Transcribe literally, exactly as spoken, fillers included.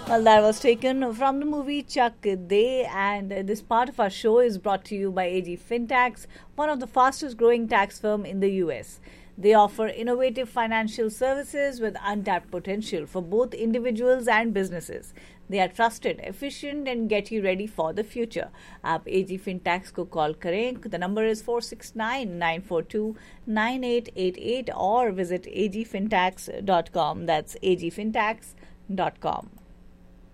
Well, that was taken from the movie Chuck Day, and this part of our show is brought to you by A G Fintax, one of the fastest growing tax firm in the U S. They offer innovative financial services with untapped potential for both individuals and businesses. They are trusted, efficient, and get you ready for the future. आप A G Fintax को call करें. The number is four six nine, nine four two, nine eight eight eight or visit a g fintax dot com. That's a g fintax dot com.